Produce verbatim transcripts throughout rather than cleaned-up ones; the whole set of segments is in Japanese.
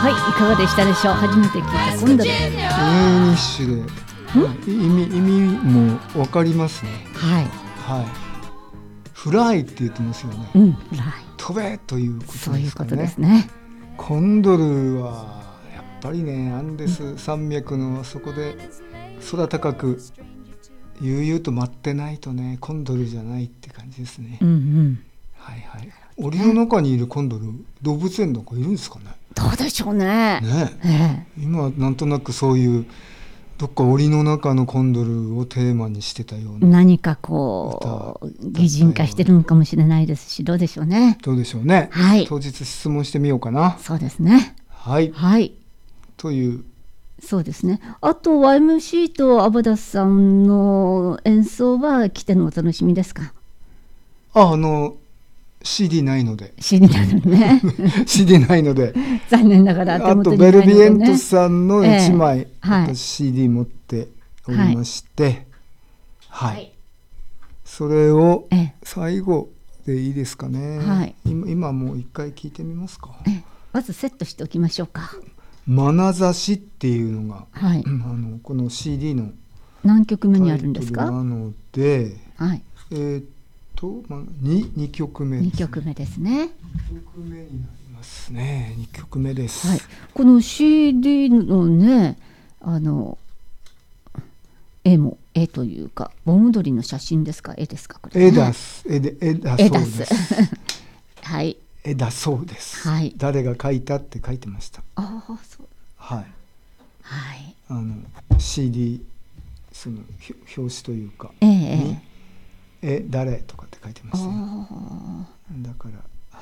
はい、いかがでしたでしょう。初めて聞いたコンドル。 インニッシュで意味、意味も分かりますね。 はい、 はい、フライって言ってますよね、 うん、フライ、 飛べということですかね。 そういうことですね。 コンドルはやっぱりね、アンデス山脈のあそこで空高く悠々と待ってないとね、コンドルじゃないって感じですね。 うんうん、 はいはい。檻の中にいるコンドル、動物園なんかいるんですかね。 どうでしょうね。 ねえ、今なんとなくそういうどっか檻の中のコンドルをテーマにしてたような、 何かこう擬人化してるのかもしれないですし、どうでしょうね。 どうでしょうね、 はい、 当日質問してみようかな。 そうですね。 はい、 はい、 という。 そうですね。あと ワイエムシー とアバダスさんの演奏は来てのお楽しみですか。 あ、あの シーディー ないのでシーディー なのねシーディー ないので残念ながら手あと元にないので、ね、 ベルビエントさんのいちまい、 えーはい、 私 シーディー 持っておりまして、はい、はい、それを最後でいいですかね、はい、今, 今もう一回聞いてみますか。 えまずセットしておきましょうか。 眼差しっていうのが、 はい、 あのこの シーディー の何曲目にあるんですか。 タイトルなので、 はい、 えーっと、まあ、2, にきょくめですね。 にきょくめですね。 にきょくめになりますね。にきょくめです、 はい、この シーディー のね、あの絵も絵というか盆踊りの写真ですか、絵ですかこれ、ね、 絵だす絵で絵だそうですはい絵だそうです、 はい、 誰が描いたって書いてました。 ああそう、 はい、 はい、 あの シーディー その表紙というか、 えええ誰とかって書いてましたよ。だから、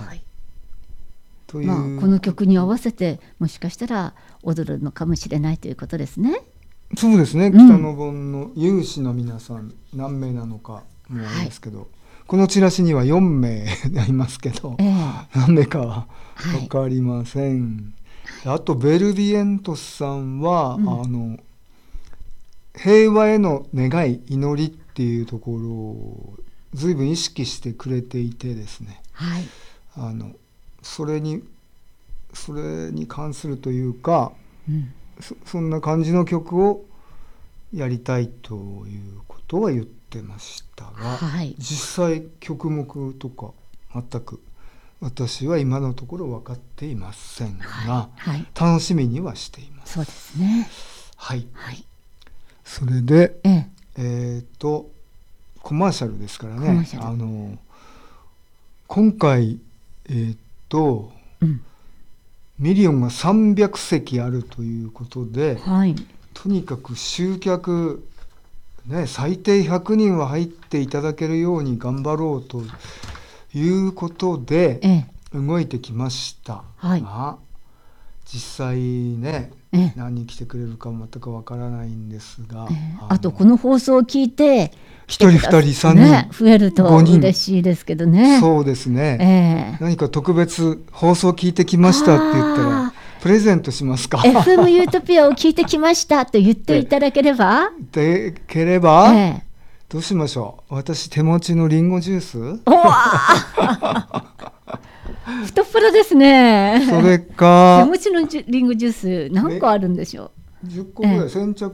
はい、という、 まあ、この曲に合わせてもしかしたら踊るのかもしれないということですね。 そうですね、 うん、 北の盆の有志の皆さん何名なのかもあれですけど、はい、このチラシにはよんめいいますけど、えー、何名かは分かりません、はい、あとベルビエントスさんは、うん、あの平和への願い祈りっていうところを随分意識してくれていてですね、はい、あのそれにそれに関するというか、うん、そ, そんな感じの曲をやりたいということは言ってましたが、はい、実際曲目とか全く私は今のところ分かっていませんが、はいはい、楽しみにはしています。 そうですね、 はい、はい、それで、えええー、とコマーシャルですからね、あの今回、えー、と、うん、ミリオンがさんびゃくせきあるということで、はい、とにかく集客、ね、最低ひゃくにんは入っていただけるように頑張ろうということで動いてきましたが、はい、実際ね、何人来てくれるか全くわからないんですが、 ええ、あ, あとこの放送を聞いてひとりふたりさんにん、ね、 増えると嬉しいですけどね。 そうですね、えー、何か特別放送聞いてきましたって言ったらプレゼントしますか。 エフエム ユートピアを聞いてきましたと言っていただければでければ、 えー、 どうしましょう。私手持ちのリンゴジュース、 お太っ腹ですね。 それか手持ちのリンゴジュース何個あるんでしょう。 じゅっこぐらい先着